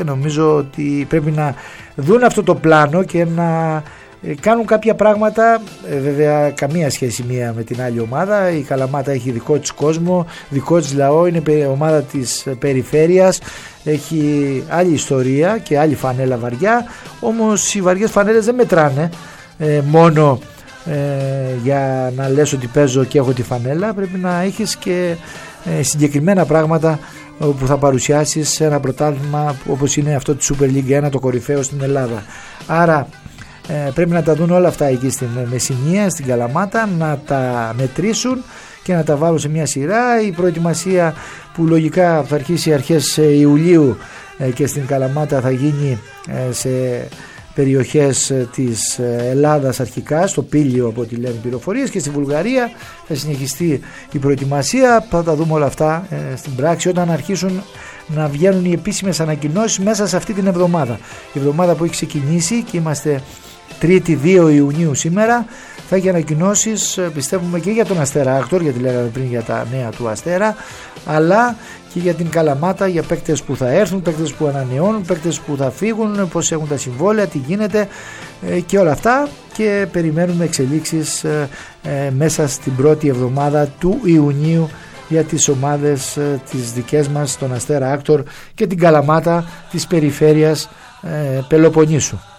και νομίζω ότι πρέπει να δουν αυτό το πλάνο και να κάνουν κάποια πράγματα. Βέβαια καμία σχέση μία με την άλλη ομάδα. Η Καλαμάτα έχει δικό της κόσμο, δικό της λαό, είναι ομάδα της περιφέρειας, έχει άλλη ιστορία και άλλη φανέλα βαριά. Όμως οι βαριές φανέλες δεν μετράνε μόνο για να λες ότι παίζω και έχω τη φανέλα. Πρέπει να έχεις και συγκεκριμένα πράγματα που θα παρουσιάσεις σε ένα πρωτάθλημα όπως είναι αυτό τη Super League 1, το κορυφαίο στην Ελλάδα. Άρα πρέπει να τα δουν όλα αυτά εκεί στην Μεσσηνία, στην Καλαμάτα, να τα μετρήσουν και να τα βάλουν σε μια σειρά. Η προετοιμασία που λογικά θα αρχίσει αρχές Ιουλίου και στην Καλαμάτα θα γίνει σε περιοχές της Ελλάδας αρχικά, στο Πήλιο από ό,τι λένε πληροφορίες, και στη Βουλγαρία θα συνεχιστεί η προετοιμασία. Θα τα δούμε όλα αυτά στην πράξη όταν αρχίσουν να βγαίνουν οι επίσημες ανακοινώσεις μέσα σε αυτή την εβδομάδα. Η εβδομάδα που έχει ξεκινήσει και είμαστε 3η 2 Ιουνίου σήμερα, θα έχει ανακοινώσεις πιστεύουμε και για τον Αστέρα Άκτορ, γιατί λέγαμε πριν για τα νέα του Αστέρα, αλλά και για την Καλαμάτα, για παίκτες που θα έρθουν, παίκτες που ανανεώνουν, παίκτες που θα φύγουν, πώς έχουν τα συμβόλαια, τι γίνεται και όλα αυτά, και περιμένουμε εξελίξεις μέσα στην πρώτη εβδομάδα του Ιουνίου για τις ομάδες τις δικές μας, τον Αστέρα Άκτορ και την Καλαμάτα της περιφέρειας Πελοποννήσου.